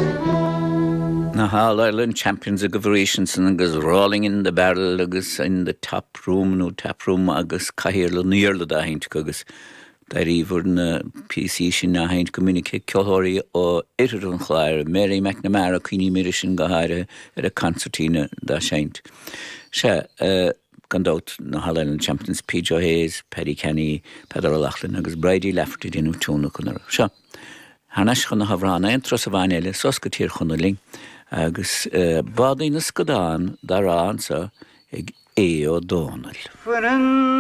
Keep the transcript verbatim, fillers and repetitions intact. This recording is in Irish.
Na All Ireland champions of Goverationson agus rolling in the barrel agus in the top room no tap room agus cahiirle nearle da haint agus daríomhar na P C sin na haint communique ceoltóirí ó Ireland chláir Mary McNamara cuoine mire sin go háire ar a concertina da seint. Se uh, gandát na All Ireland champions P J Hayes, Paddy Kenny, Pedro Lachlan agus Brady Lafferty dinu túna chunar. Se hanas chun na havrána an tros a bhainile sos go tír chun na ling agus uh, badaí na scodáin darán sa ag é ó Dónal.